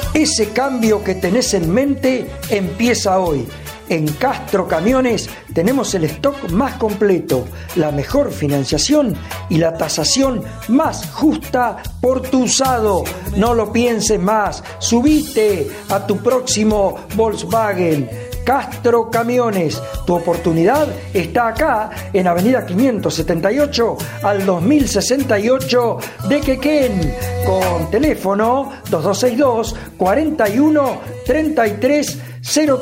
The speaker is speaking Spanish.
Ese cambio que tenés en mente empieza hoy. En Castro Camiones tenemos el stock más completo, la mejor financiación y la tasación más justa por tu usado. No lo pienses más, subite a tu próximo Volkswagen. Castro Camiones, tu oportunidad está acá en Avenida 578 al 2068 de Quequén, con teléfono 2262 41 33 03.